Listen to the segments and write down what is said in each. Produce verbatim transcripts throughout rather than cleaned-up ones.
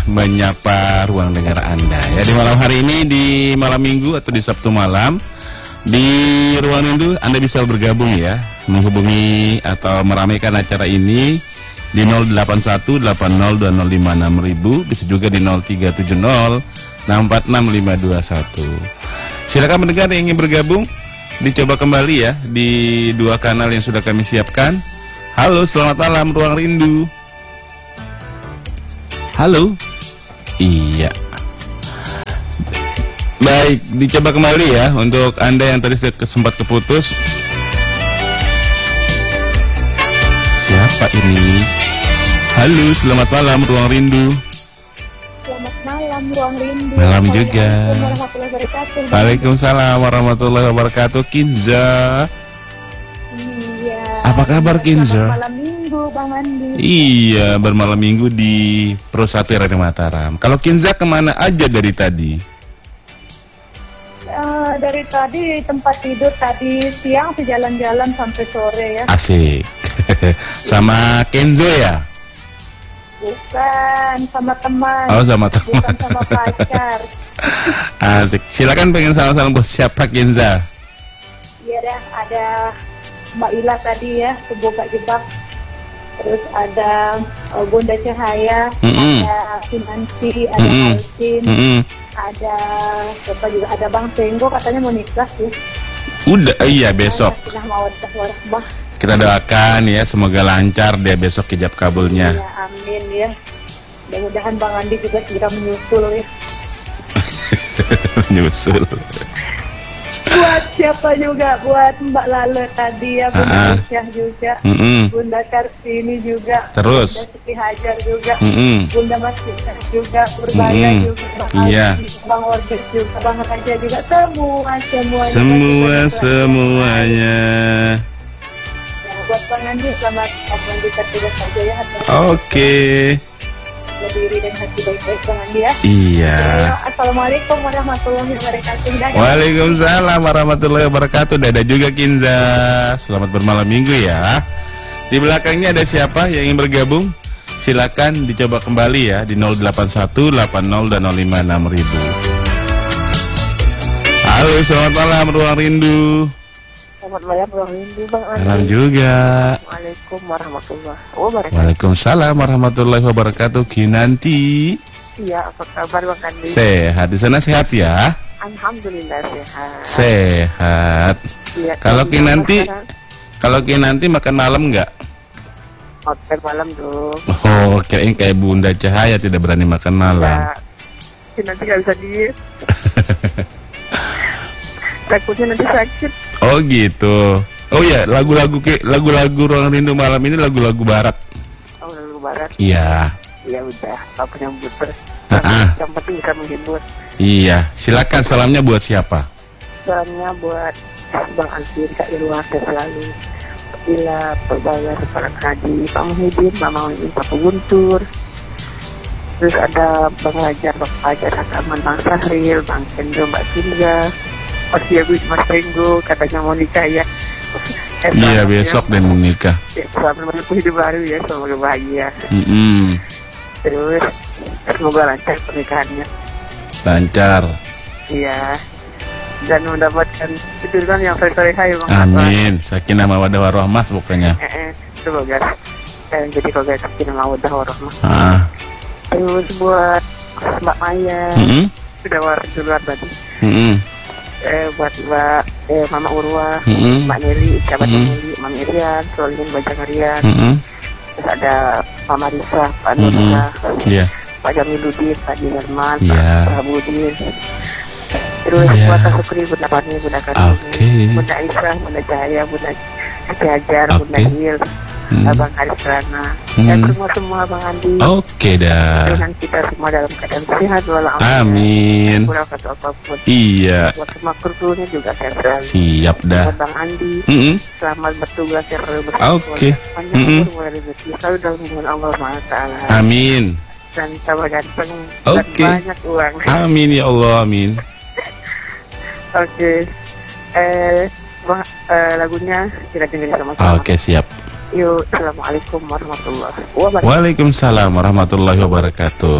menyapa ruang dengar Anda ya di malam hari ini, di malam minggu atau di Sabtu malam. Di ruang rindu Anda bisa bergabung ya, menghubungi atau meramaikan acara ini di nol delapan satu delapan nol dua nol lima enam ribu, bisa juga di nol tiga tujuh nol enam empat enam lima dua satu. Silakan mendengar yang ingin bergabung, dicoba kembali ya di dua kanal yang sudah kami siapkan. Halo, selamat malam ruang rindu. Halo. Iya. Baik, dicoba kembali ya untuk Anda yang tadi sempat keputus. Siapa ini? Halo, selamat malam ruang rindu. Selamat malam ruang rindu. Malam juga. Warahmatullahi wabarakatuh. Waalaikumsalam warahmatullahi wabarakatuh. Kinza. Iya. Apa kabar Kinza? Malam minggu Bang Andi. Iya, bermalam minggu di Pro satu R R Mataram. Kalau Kinza kemana aja dari tadi? Uh, dari tadi tempat tidur, tadi siang sejalan-jalan sampai sore ya. Asik. Sama Kenzo ya? Bukan, sama teman. Oh, sama teman. Bukan sama pacar. Asik. Silakan, pengen salam-salam buat siapa Kenza? Iya dah, ada Mbak Ila tadi ya, Semoga Jebak. Terus ada uh, Bunda Cahaya, mm -mm. ada Kinanti, ada mm -mm. Alvin, mm -mm. ada siapa juga, ada Bang Tenggo katanya mau nikah ya. Udah, iya besok. Sudah mawaddah warahmah. Kita doakan ya, semoga lancar dia besok ijab kabulnya. Ya, amin ya. Mudah-mudahan Bang Andi juga segera menyusul ya. Menyusul. Buat siapa juga, buat Mbak Lale tadi ya, Bunda Aisyah juga, mm -mm. Bunda Kartini juga, terus Bunda Siti Hajar juga, mm -mm. Bunda Mas Kita juga, Purbaya mm -mm. juga, Bang iya. Aldi, Bang Ordes juga, Bang Raja juga, semua semuanya. Semua semuanya. Ya, buat Bang Andi selamat melanjutkan tugas saja ya. Oke. Okay. Berdiri dan hati baik-baik Bang Andi ya. Iya. Assalamualaikum warahmatullahi wabarakatuh. Dadah. Waalaikumsalam warahmatullahi wabarakatuh. Dadah juga Kinza. Selamat bermalam minggu ya. Di belakangnya ada siapa yang ingin bergabung? Silakan dicoba kembali ya di nol delapan satu delapan nol dua nol lima enam ribu. Halo, selamat malam ruang rindu. Selamat malam ruang rindu Bang Andi. Malam juga. Waalaikumsalam warahmatullahi wabarakatuh. Waalaikumsalam warahmatullahi wabarakatuh. Kinanti. Iya, apa kabar Bang Andi? Sehat, di sana sehat ya? Alhamdulillah sehat. Sehat. Ya, kalau Kinanti, kalau Kinanti makan malam nggak? Makan malam dong. Oh, kirain kayak Bunda Cahaya tidak berani makan malam. Ya, Kinanti nggak bisa diet. Takutnya nanti sakit. Oh gitu. Oh ya, lagu-lagu ke lagu-lagu ruang rindu malam ini lagu-lagu barat. Oh, lagu barat. Iya. Ya udah, apa yang puter. Uh-uh. Yang penting bisa menghibur. Iya, silakan salamnya buat siapa? Salamnya buat Bang Alvin, Kak Irwan, selalu. Bila Purbaya, Pak Hadi, Pak Muhyiddin, Mama Win, Pak Guntur. Terus ada Bang Raja, Bang Fajar, Kak Aman, Bang Sahril, Bang Kendro, Mbak Kinza. Mas Yagus, Mas Tenggo, katanya mau nikah ya. Eh, iya, besok dan menikah. Ya, selamat menempuh hidup baru ya, semoga bahagia. Mm -mm. Terus semoga lancar pernikahannya. Lancar. Iya. Dan mendapatkan keturunan yang sore-sore hai Bang. Amin. Sakinah mawaddah warahmah pokoknya. Eh, eh, semoga dan jadi kalau sakinah mawaddah warahmah. Ah. Terus buat Mbak Maya. Mm -hmm. Sudah waris duluan tadi. Mm -hmm. Eh, buat Mbak eh, Mama Urwa, mm -hmm. Mbak Nelly, sahabat mm -hmm. Nelly, Mama Irian, Solin Bajangarian. Mm -hmm. Terus ada Mama Risa, Pak Nurika, mm -hmm. yeah. Pak Jamiluddin, Pak Dinarman, yeah. Pak Prabudin. Terus yeah. buat Asukri, Bunda Fani, Bunda Karuni, okay. Bunda Aisyah, Bunda Cahaya, Bunda Siti Hajar, okay. Bunda Hil, hmm. Abang Haris Rana, hmm. dan semua-semua Bang Andi. Oke okay, dah. Dan kita semua dalam keadaan sehat walaupun amin. kurang satu apapun. Iya. Buat semua krunya juga sehat selalu. Siap dah. Buat Bang Andi, mm -hmm. selamat bertugas yang bersama. Oke. Okay. Panjang mm -hmm. umur, mulai rezeki selalu dalam hubungan Allah Subhanahu wa Ta'ala. Amin. Dan tambah ganteng okay. dan banyak uang. Amin ya Allah, amin. Oke. Okay. Eh, bah, eh, lagunya kita dengerin sama-sama. Oke, okay, siap. Yuk, assalamualaikum warahmatullahi wabarakatuh. Waalaikumsalam warahmatullahi wabarakatuh.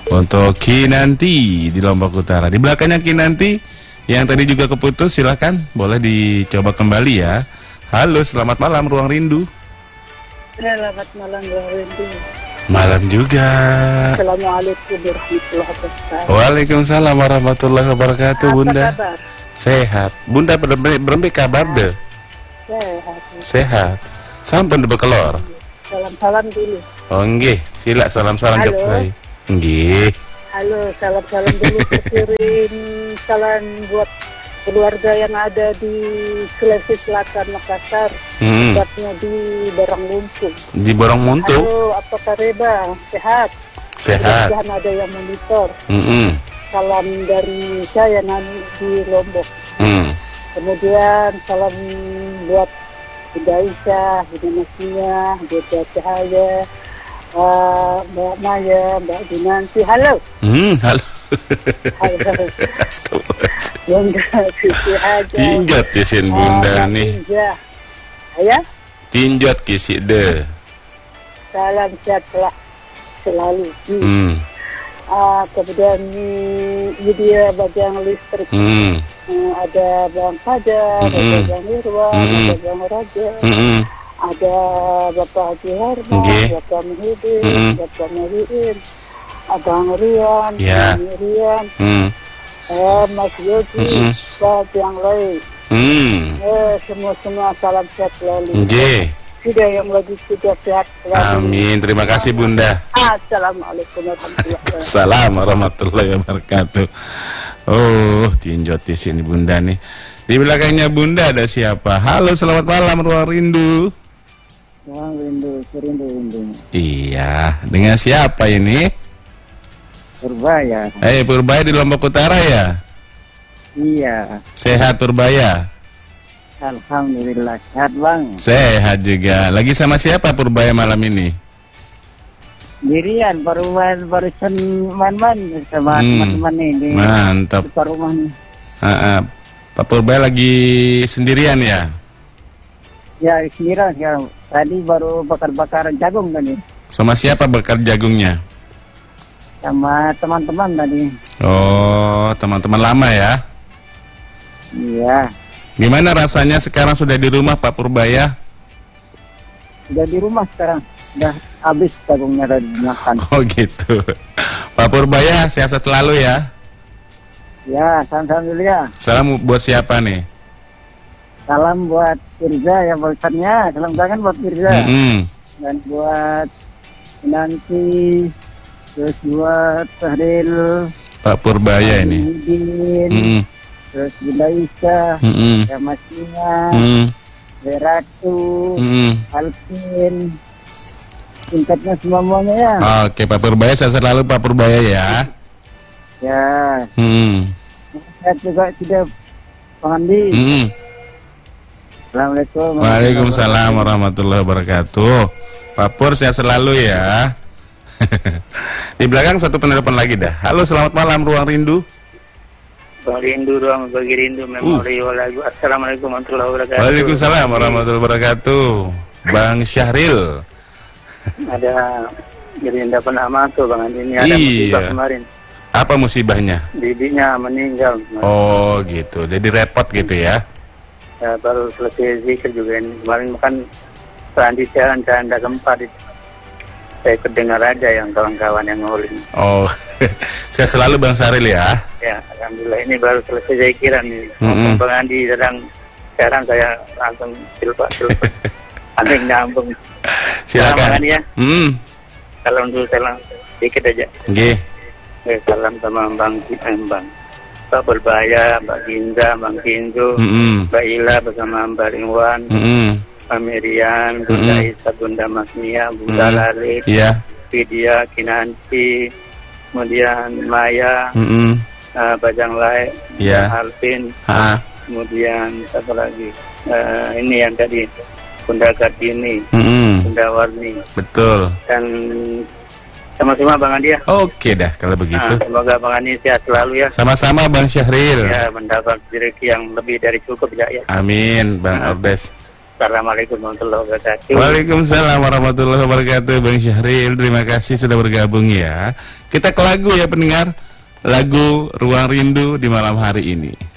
Untuk Kinanti di Lombok Utara. Di belakangnya Kinanti yang tadi juga keputus, silakan boleh dicoba kembali ya. Halo, selamat malam Ruang Rindu. Selamat malam Ruang Rindu. Malam juga. Assalamualaikum warahmatullahi wabarakatuh. Waalaikumsalam warahmatullahi wabarakatuh, Apa Bunda. kabar? Sehat. Bunda berembe kabar deh. Sehat. Sehat. Sampun bekelor. Salam-salam dulu. Oh nggih, sila salam-salam Halo. Jokowi. Nggih. Halo, salam-salam dulu. Kirim salam buat keluarga yang ada di Sulawesi Selatan, Makassar. Hmm. Tepatnya di Barang Lumpung. Di Borong Muntu. Halo, apa kabar? Sehat. Sehat. Mudah-mudahan ada yang monitor. Mm-mm. Salam dari saya Nani di Lombok. Hmm. Kemudian salam buat Bunda Aisyah, Bunda Nasnya, Bunda Cahaya, uh, Mbak Maya, Mbak Dinanti. Halo. Hmm, halo. Halo. Bunda Siti Haja. Tinjot kisin Bunda Mbak nih. Tinja. Ya, Tinjot kisi de. salam sehat lah selalu. Hmm. Hmm. Uh, kemudian ini dia bagian listrik. Hmm. Uh, ada Bang Fajar, Mm-mm. ada Bang Irwan, Mm-mm. ada Bang Raja, Mm-mm. ada Bapak Haji Herman, Nggih. Bapak Muhyiddin, Mm-mm. Bapak Muhyiddin, Abang Rian, Ya. Bang Rian, Hmm. eh, Mas Yogi, Mm-mm. dan yang lain. Hmm. Eh, semua-semua salam sehat selalu. Nggih. Sudah yang lagi sudah sehat selalu. Amin. Terima kasih Bunda. Assalamualaikum warahmatullahi wabarakatuh. Salam warahmatullahi wabarakatuh. Oh, tinjot di sini Bunda nih. Di belakangnya Bunda ada siapa? Halo, selamat malam Ruang Rindu. Ruang Rindu, Rindu, Rindu. Iya, dengan siapa ini? Purbaya. Eh, Purbaya di Lombok Utara ya? Iya. Sehat Purbaya? Alhamdulillah sehat bang. Sehat juga. Lagi sama siapa Purbaya malam ini? Dirian baru main barusan main-main sama Hmm. teman-teman nih di Mantap. depan rumah nih. Ah, ah. Pak Purbaya lagi sendirian ya? Ya sendirian ya. Tadi baru bakar-bakar jagung tadi Sama siapa bakar jagungnya? sama teman-teman tadi. Oh, teman-teman lama ya? Iya. Gimana rasanya sekarang sudah di rumah Pak Purbaya? Sudah di rumah sekarang. Udah habis jagungnya tadi makan. Oh gitu. Pak Purbaya sehat selalu ya. Ya, salam-salam dulu ya. Salam buat siapa nih? Salam buat Firza ya barusannya. Salam tangan buat Firza. Mm-mm. Dan buat nanti terus buat Tahril, Pak Purbaya ini. Muhyiddin, Mm-mm. terus Bunda Isya, Mm-mm. Ramasina, Mm-mm. Beratu, Mm-mm. Alvin, tingkatnya semuanya ya. Oke Pak Purbaya sehat selalu Pak Purbaya ya. Ya, Mm-mm. saya juga sudah Bang Andi. Mm-mm. Assalamualaikum. Waalaikumsalam warahmatullahi wabarakatuh. Pak Pur sehat selalu ya. Di belakang satu penelepon lagi dah. Halo, selamat malam Ruang Rindu. Bang Rindu, ruang bagi rindu, memori lagu. Assalamualaikum warahmatullahi wabarakatuh. Waalaikumsalam warahmatullahi wabarakatuh. Bang Syahril. Ada Gerinda Penama tuh Bang Andi, ini ada Iya. musibah kemarin. Apa musibahnya? Bibinya meninggal. Oh gitu, jadi repot gitu ya. Ya, baru selesai zikir juga ini. Kemarin kan Andi jalan canda gempa di saya kedengar aja yang kawan-kawan yang ngulin. Oh, saya selalu Bang Syahril ya. Ya, alhamdulillah ini baru selesai zikiran nih. Mm-mm. Bang Andi sedang sekarang saya langsung silpa silpa. Ada yang nyambung. Salam Bang Silakan. Andi ya. Hmm, Salam dulu salam dikit aja. nggih. Eh, salam sama Bang eh, Bang Pak Berbaya, Mbak Ginza, Bang Kinzo, Mm-mm. Mbak Ila bersama Mbak Ringwan, Mm-mm. Mbak Miriam, Bunda Mm-mm. Isa, Bunda Masmia, Bunda Mm-mm. Lalit, Iya. Vidya, Kinanti, kemudian Maya, Mm-mm. uh, Bajang Lai, Iya. Alvin, Ah. kemudian satu lagi Eh, ini yang tadi Bunda Kartini, Mm-mm. Bunda Warni, Betul. dan sama-sama Bang Andi ya. Oke dah kalau Nah, begitu. semoga Bang Andi sehat selalu ya. Sama-sama Bang Syahril. Ya, mendapat rezeki yang lebih dari cukup ya. ya. Amin, Bang Nah. Ordes. Assalamualaikum warahmatullahi wabarakatuh. Waalaikumsalam warahmatullahi wabarakatuh. Bang Syahril, terima kasih sudah bergabung ya. Kita ke lagu ya pendengar. Lagu Ruang Rindu di malam hari ini.